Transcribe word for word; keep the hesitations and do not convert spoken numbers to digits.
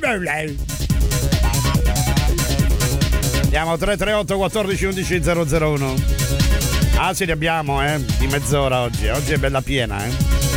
Andiamo tre tre otto quattordici undici zero zero uno. Ah sì, ne abbiamo, eh, di mezz'ora oggi. Oggi è bella piena, eh.